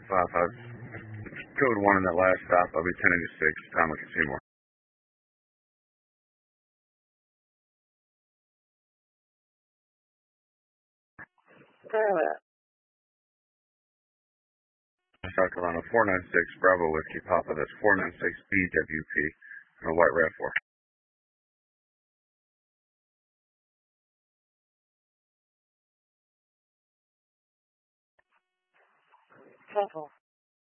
Code 1 in that last stop. I'll be 1086, Tom with Seymour. South Carolina 496, Bravo Whiskey Papa, that's 496 BWP, and a white RAV4. Careful.